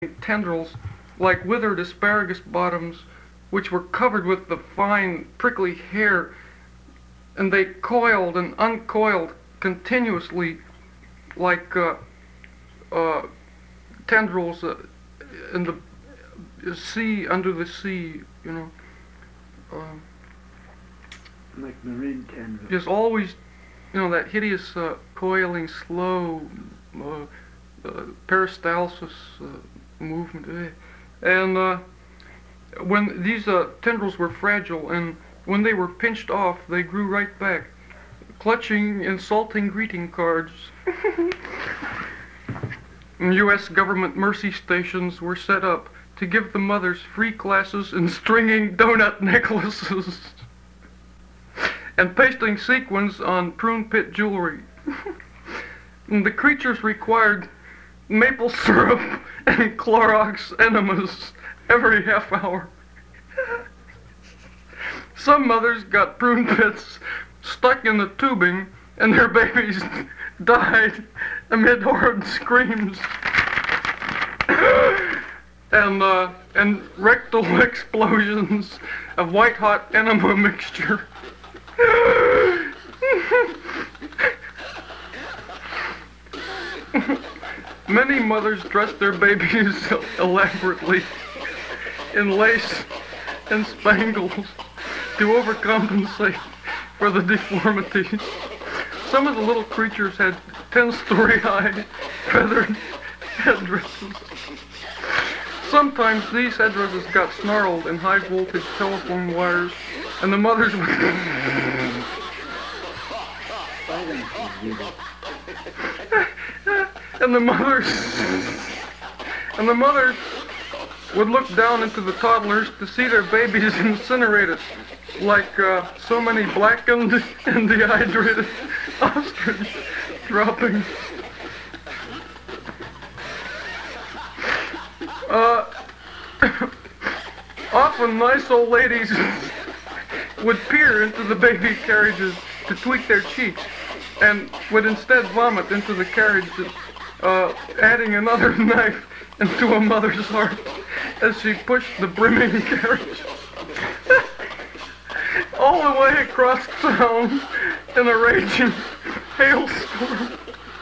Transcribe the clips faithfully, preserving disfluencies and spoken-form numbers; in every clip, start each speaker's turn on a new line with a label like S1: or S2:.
S1: tendrils like withered asparagus bottoms, which were covered with the fine, prickly hair, and they coiled and uncoiled continuously like uh, uh, tendrils uh, in the sea, under the sea, you know. Uh,
S2: like marine tendrils.
S1: Just always, you know, that hideous uh, coiling, slow uh, uh, peristalsis uh, movement. And uh, when these uh, tendrils were fragile, and when they were pinched off, they grew right back, clutching insulting greeting cards. And U S government mercy stations were set up to give the mothers free classes in stringing donut necklaces and pasting sequins on prune pit jewelry. And the creatures required maple syrup and Clorox enemas every half hour. Some mothers got prune pits stuck in the tubing, and their babies died amid horrid screams and uh, and rectal explosions of white-hot enema mixture. Many mothers dressed their babies elaborately in lace and spangles to overcompensate for the deformities. Some of the little creatures had ten-story high feathered headdresses. Sometimes these headdresses got snarled in high-voltage telephone wires, and the mothers would and the mothers and the mothers would look down into the toddlers to see their babies incinerated like uh, so many blackened and dehydrated ostrich droppings. Uh, often nice old ladies would peer into the baby carriages to tweak their cheeks, and would instead vomit into the carriage, uh, adding another knife into a mother's heart as she pushed the brimming carriage all the way across town in a raging hailstorm.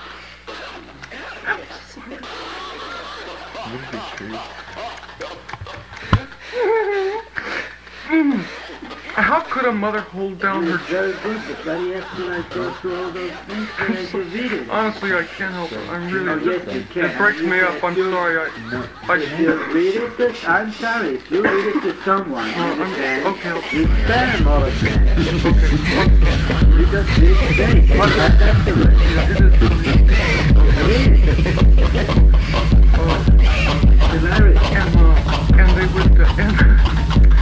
S1: Mm. How could a mother hold down her...
S2: Very good, but why do you have to like go through all those things as you read it?
S1: Honestly, I can't help it. I'm really...
S2: Oh, yes, you can.
S1: It breaks me up. I'm sorry. I...
S2: No.
S1: I
S2: If you read it to... I'm sorry. If you read it to someone,
S1: No, I'm-
S2: understand,
S1: okay, okay.
S2: you spare them all the time.
S1: Okay.
S2: You just read the thing. That's the way.
S1: Yeah, it is.
S2: Read it.